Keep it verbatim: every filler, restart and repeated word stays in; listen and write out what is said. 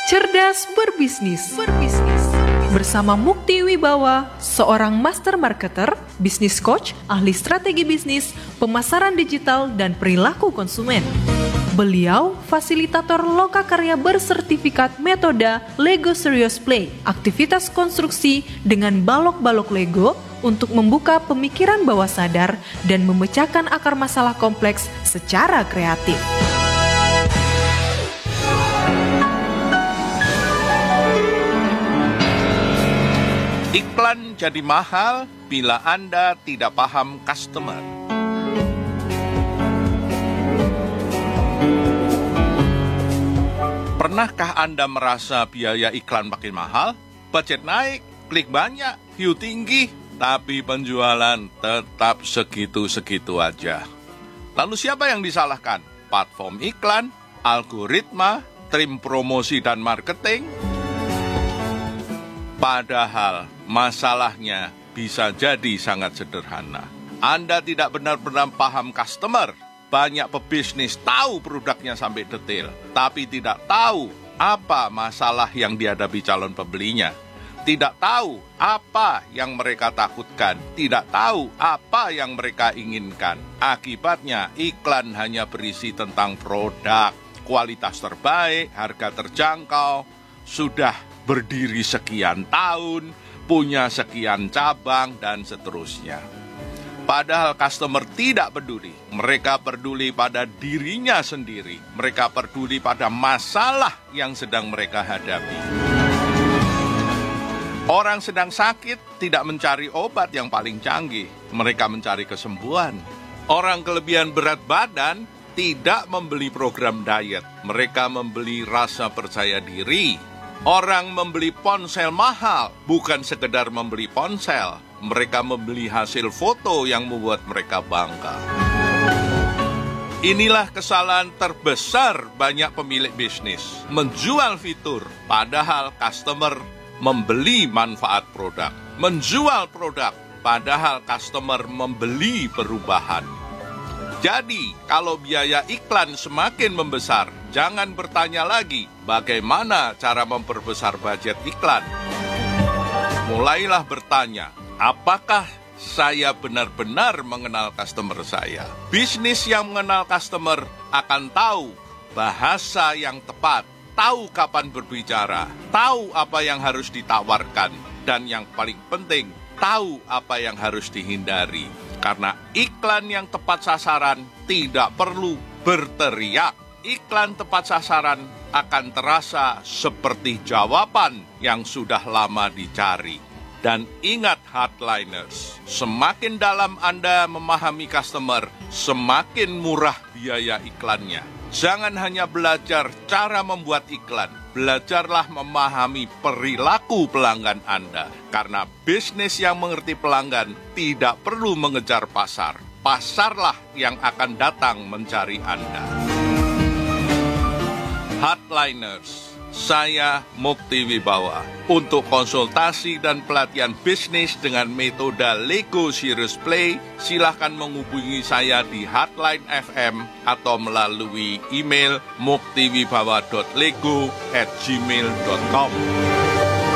Cerdas berbisnis. Berbisnis. Bersama Mukti Wibawa, seorang master marketer, bisnis coach, ahli strategi bisnis, pemasaran digital, dan perilaku konsumen. Beliau fasilitator lokakarya bersertifikat metode Lego Serious Play, aktivitas konstruksi dengan balok-balok Lego untuk membuka pemikiran bawah sadar dan memecahkan akar masalah kompleks secara kreatif. Iklan jadi mahal bila Anda tidak paham customer. Pernahkah Anda merasa biaya iklan makin mahal? Budget naik, klik banyak, view tinggi, tapi penjualan tetap segitu-segitu aja. Lalu siapa yang disalahkan? Platform iklan, algoritma, tim promosi dan marketing? Padahal masalahnya bisa jadi sangat sederhana. Anda tidak benar-benar paham customer. Banyak pebisnis tahu produknya sampai detail, tapi tidak tahu apa masalah yang dihadapi calon pembelinya. Tidak tahu apa yang mereka takutkan, tidak tahu apa yang mereka inginkan. Akibatnya iklan hanya berisi tentang produk, kualitas terbaik, harga terjangkau, sudah berdiri sekian tahun, punya sekian cabang, dan seterusnya. Padahal customer tidak peduli. Mereka peduli pada dirinya sendiri. Mereka peduli pada masalah yang sedang mereka hadapi. Orang sedang sakit tidak mencari obat yang paling canggih. Mereka mencari kesembuhan. Orang kelebihan berat badan tidak membeli program diet. Mereka membeli rasa percaya diri. Orang membeli ponsel mahal bukan sekedar membeli ponsel. Mereka membeli hasil foto yang membuat mereka bangga. Inilah kesalahan terbesar banyak pemilik bisnis. Menjual fitur, padahal customer membeli manfaat produk. Menjual produk, padahal customer membeli perubahan. Jadi, kalau biaya iklan semakin membesar, jangan bertanya lagi bagaimana cara memperbesar budget iklan. Mulailah bertanya, apakah saya benar-benar mengenal customer saya? Bisnis yang mengenal customer akan tahu bahasa yang tepat, tahu kapan berbicara, tahu apa yang harus ditawarkan, dan yang paling penting, tahu apa yang harus dihindari. Karena iklan yang tepat sasaran tidak perlu berteriak. Iklan tepat sasaran akan terasa seperti jawaban yang sudah lama dicari. Dan ingat hardliners, semakin dalam Anda memahami customer, semakin murah biaya iklannya. Jangan hanya belajar cara membuat iklan, belajarlah memahami perilaku pelanggan Anda. Karena bisnis yang mengerti pelanggan tidak perlu mengejar pasar. Pasarlah yang akan datang mencari Anda. Hardliners, saya Mukti Wibawa. Untuk konsultasi dan pelatihan bisnis dengan metode Lego Serious Play, silakan menghubungi saya di Hotline F M atau melalui email muktiwibawa dot lego at gmail dot com.